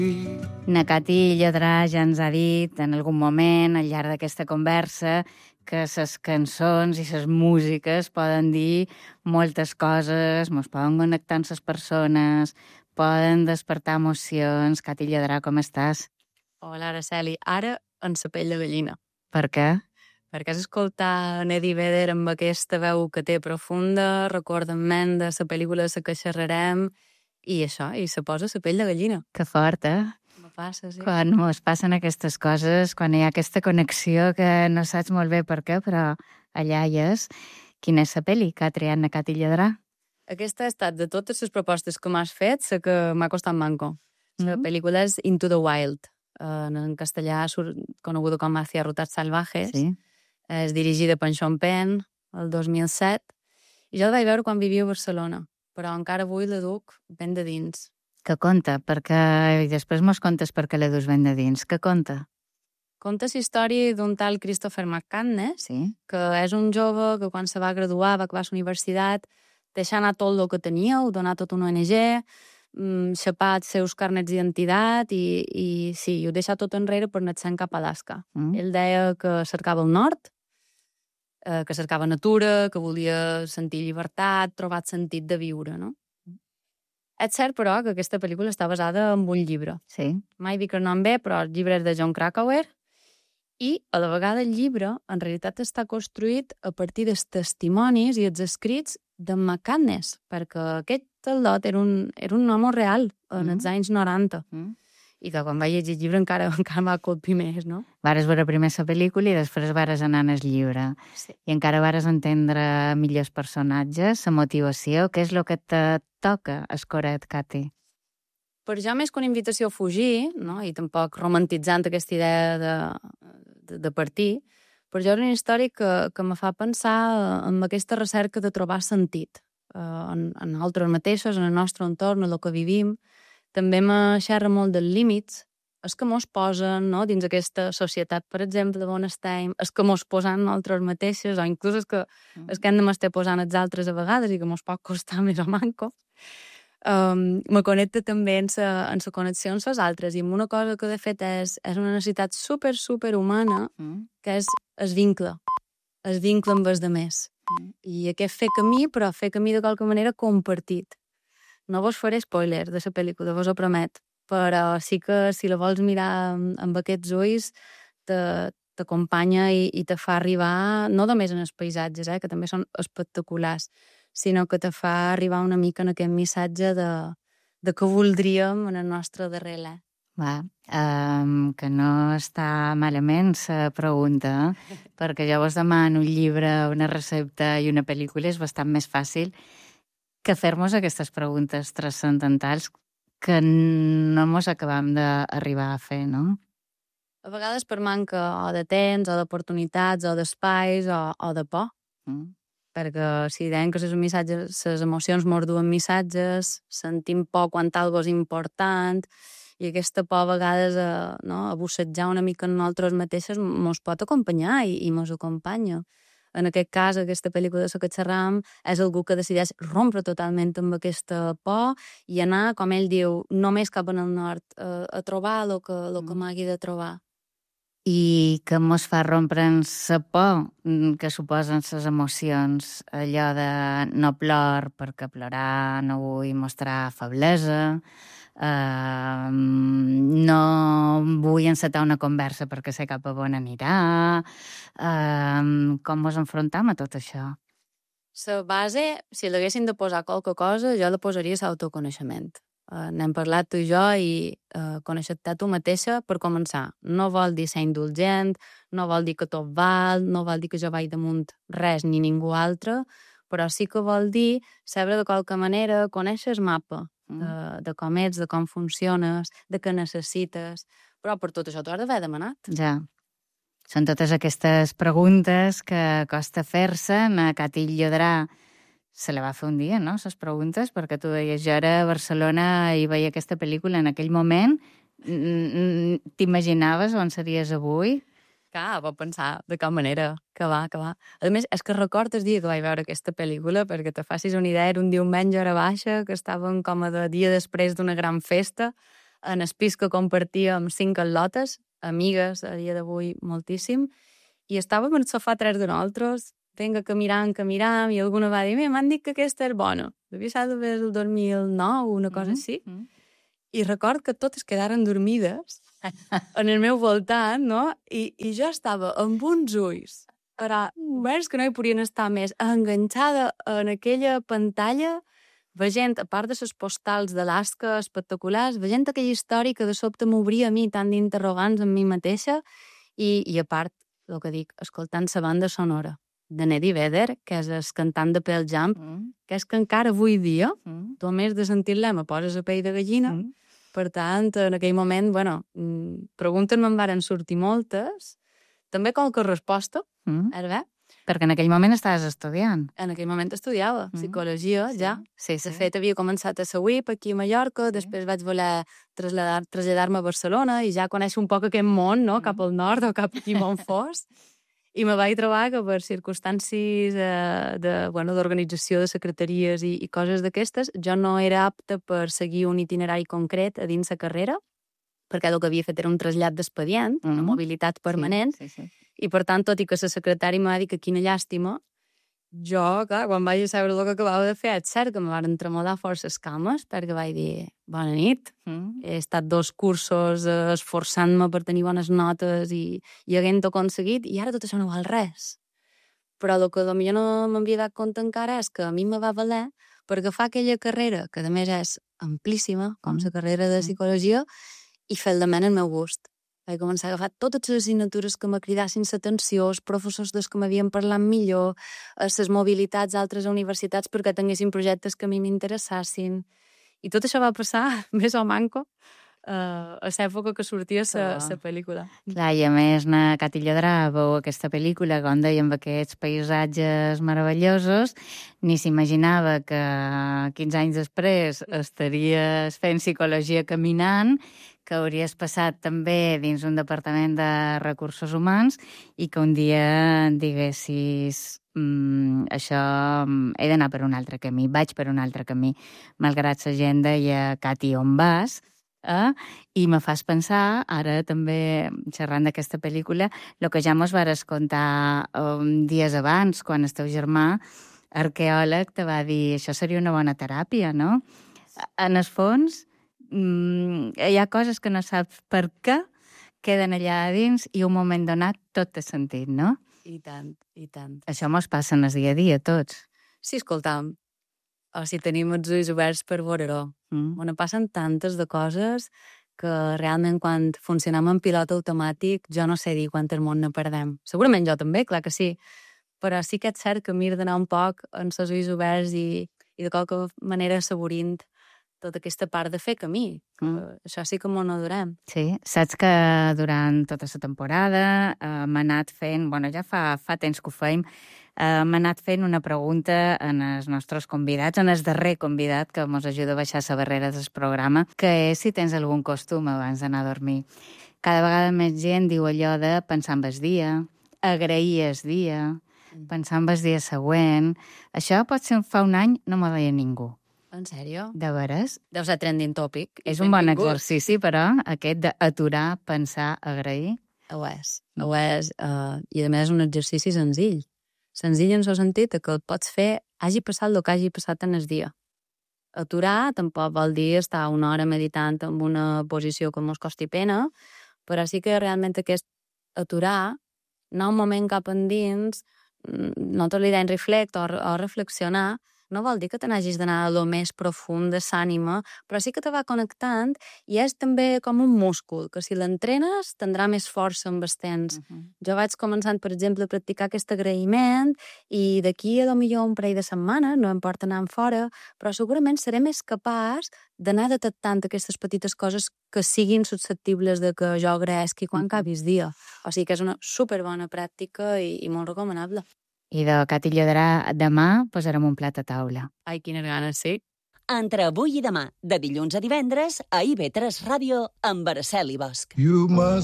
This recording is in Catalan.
Na Cati Lladrà ja ens ha dit en algun moment, al llarg d'aquesta conversa, que les cançons i les músiques poden dir moltes coses, mos poden connectar amb les persones, poden despertar emocions. Cati Lladrà, com estàs? Hola, Araceli. Ara en sa pell de gallina. Per què? Perquè has escoltat Eddie Vedder amb aquesta veu que té profunda, recordament de la pel·lícula de la que xerrarem, i això, i se posa la pell de gallina. Que fort, eh? Me passa, sí. Quan mos passen aquestes coses, quan hi ha aquesta connexió que no saps molt bé per què, però allà hi és. Quina és la pel·li que ha triat na Cati Lladrà? Aquesta ha estat, de totes les propostes que m'has fet, la que m'ha costat manco. La pel·lícula és Into the Wild. En castellà coneguda com Hacia Rutas Salvajes. Sí. És dirigida per Sean Penn, el 2007. I jo la vaig veure quan vivia a Barcelona, però encara avui la duc ben de dins. Que conta? I després mos contes per què la dus ben de dins. Que conta? Conta la història d'un tal Christopher McCandless, Sí. que és un jove que quan se va graduar, va acabar la universitat, deixar anar tot el que tenia, ho donar tot una ONG, xapar els seus carnets d'identitat i sí, ho deixar tot enrere per anar-se'n cap a Alaska. Ell deia que cercava el nord, que cercava natura, que volia sentir llibertat, trobar sentit de viure, no? És cert, però, que aquesta pel·lícula està basada en un llibre. Sí. Mai dic el nom bé, però el llibre és de Jon Krakauer, i a la vegada el llibre en realitat està construït a partir dels testimonis i els escrits de McCandless, perquè aquest tal·lot era un home real en els anys 90. I que quan vaig llegir el llibre encara va colpir més, no? Vares veure primer la pel·lícula i després vares anar al llibre. Sí. I encara vares entendre millors personatges, la motivació. Què és el que te toca, escoret, Cati? Per jo, més que una invitació a fugir, no? I tampoc romantitzant aquesta idea de partir, per jo és una història que me fa pensar en aquesta recerca de trobar sentit en nosaltres mateixos, en el nostre entorn, en el que vivim. També me xerra molt dels límits, els que mos posen, no? Dins aquesta societat, per exemple, on estem, els que mos posen nosaltres mateixos, o inclús els que hem de m'estar posant els altres a vegades i que mos pot costar més o manco. Me connecta també en la connexió amb els altres, i amb una cosa que de fet és una necessitat super, super humana, que és el vincle amb els altres. I aquest fer camí, però fer camí de qualque manera compartit. No vos faré spoilers de la pel·lícula, vos ho promet, però sí que si la vols mirar amb aquests ulls t'acompanya i te fa arribar, no només en els paisatges, que també són espectaculars, sinó que te fa arribar una mica en aquest missatge de què voldríem en el nostre darrer lè. Va, que no està malament la pregunta, perquè jo vos demano un llibre, una recepta i una pel·lícula, és bastant més fàcil que fer-nos aquestes preguntes transcendentals que no mos acabam d'arribar a fer, no? A vegades per manca o de temps, o d'oportunitats, o d'espais, o de por. Perquè si deien que les emocions mos duen missatges, sentim por quan algo és important, i aquesta por a vegades a bussejar una mica en nosaltres mateixes mos pot acompanyar i mos acompanya. En aquest cas, aquesta pel·lícula de la que xerram és algú que decideix rompre totalment amb aquesta por i anar, com ell diu, només cap en el nord, a trobar el que m'hagi de trobar. I que mos fa rompre la por que suposen les emocions, allò de no plor perquè plorar no vull mostrar feblesa, no vull encetar una conversa perquè sé cap a on anirà. Com mos enfrontam a tot això? La base, si l'haguessin de posar qualque cosa, jo la posaria l'autoconeixement. N'hem parlat tu i jo, i conèixer-te tu mateixa per començar. No vol dir ser indulgent, no vol dir que tot val, no vol dir que jo vaig damunt res ni ningú altre, però sí que vol dir saber de qualque manera conèixer el mapa de com ets, de com funciones, de què necessites, però per tot això t'ho has d'haver demanat. Ja. Són totes aquestes preguntes que costa fer-se. A Cati Lladrà se la va fer un dia, no?, les preguntes, perquè tu deies, jo era a Barcelona i veia aquesta pel·lícula en aquell moment. T'imaginaves on series avui? Clar, vaig pensar de cap manera, que va. A més, és que recordo el dia que vaig veure aquesta pel·lícula, perquè te facis una idea, era un diumenge a hora baixa, que estàvem com a de dia després d'una gran festa, en el pis que compartíem 5 al·lotes, amigues a dia d'avui moltíssim, i estàvem al sofà 3 de nosaltres, vinga, que miram, i alguna va dir, m'han dit que aquesta és bona. Devia ser el 2009, una cosa així. I record que totes quedaren dormides en el meu voltant, no? I jo estava amb uns ulls oberts que no hi podien estar més, enganxada en aquella pantalla, veient, a part de les postals d'Alaska espectaculars, veient aquella història que de sobte m'obria a mi tant d'interrogants amb mi mateixa i a part, el que dic, escoltant la banda sonora de Eddie Vedder, que és el cantant de Pearl Jam, que és que encara avui dia, tu a més de sentir-la me poses a pell de gallina. Per tant, en aquell moment, preguntes me'n varen sortir moltes, també qualque resposta, bé? Perquè en aquell moment estaves estudiant. En aquell moment estudiava psicologia, ja. Sí. De fet, havia començat a la UIP aquí a Mallorca, després vaig voler traslladar-me a Barcelona i ja conèixer un poc aquest món, no?, cap al nord o cap aquí on fos. I me vaig trobar que per circumstàncies d'organització de secretaries i coses d'aquestes, jo no era apta per seguir un itinerari concret a dins la carrera, perquè el que havia fet era un trasllat d'expedient, una mobilitat permanent, i per tant, tot i que la secretària m'ha dit que quina llàstima, jo, clar, quan vaig saber el que acabava de fer, és cert que me van tremollar força cames, perquè vaig dir, bona nit, he estat 2 cursos esforçant-me per tenir bones notes i haguent-ho aconseguit, i ara tot això no val res. Però el que potser no m'havia dat compte encara és que a mi me va valer per agafar aquella carrera, que a més és amplíssima, com la carrera de psicologia, i fer-la en el meu gust. Vaig començar a agafar totes les assignatures que me cridassin l'atenció, els professors dels que m'havien parlat millor, les mobilitats a altres universitats perquè tinguessin projectes que a mi m'interessassin. I tot això va passar, més o manco, a l'època que sortia la pel·lícula. Clar, i a més, na Cati Llodrà veu aquesta pel·lícula, com dèiem, amb aquests paisatges meravellosos, ni s'imaginava que 15 anys després estaries fent psicologia caminant, que hauries passat també dins un departament de recursos humans i que un dia diguessis això, he d'anar per un altre camí, vaig per un altre camí, malgrat la gent deia, Cati, on vas? I me fas pensar, ara també xerrant d'aquesta pel·lícula, el que ja mos vares contar dies abans, quan el teu germà, arqueòleg, te va dir això seria una bona teràpia, no? En el fons, hi ha coses que no saps per què queden allà a dins i un moment donat tot té sentit, no? I tant, i tant. Això mos passa en el dia a dia, tots. Sí, escoltam, o si tenim els ulls oberts per veure-ho. On passen tantes de coses que realment quan funcionem en pilot automàtic jo no sé dir quant el món ne perdem. Segurament jo també, clar que sí, però sí que és cert que m'he d'anar un poc amb els ulls oberts i de qualque manera assaborint tota aquesta part de fer camí. Això sí que m'ho adorem. Sí, saps que durant tota la temporada hem anat fent, ja fa temps que ho feim, hem anat fent una pregunta en els nostres convidats, en el darrer convidat que ens ajuda a baixar la barrera del programa, que és si tens algun costum abans d'anar a dormir. Cada vegada més gent diu allò de pensar en el dia, agrair el dia, pensar en el dia següent. Això potser fa un any no m'ho deia ningú. En sèrio? De veres? Deu ser trending topic. És un bon exercici, però, aquest d'aturar, pensar, agrair. Ho és. I a més és un exercici senzill. Senzill en el sentit que el pots fer hagi passat el que hagi passat en el dia. Aturar tampoc vol dir estar una hora meditant en una posició que mos costi pena, però sí que realment aquest aturar, anar un moment cap endins, no te li deien reflect o reflexionar, no vol dir que te n'hagis d'anar a lo més profund de l'ànima, però sí que te va connectant i és també com un múscul, que si l'entrenes tindrà més força amb el temps. Jo vaig començant, per exemple, a practicar aquest agraïment i d'aquí a millor un parell de setmanes, no em porta anar fora, però segurament seré més capaç d'anar detectant aquestes petites coses que siguin susceptibles de que jo agraeixi quan acabi el dia. O sigui que és una superbona pràctica i molt recomanable. I de Cati Llodrà, demà posarem un plat a taula. Ai, quines ganes, sí. Entre avui i demà, de dilluns a divendres, a IB3 Ràdio, amb Araceli Bosch.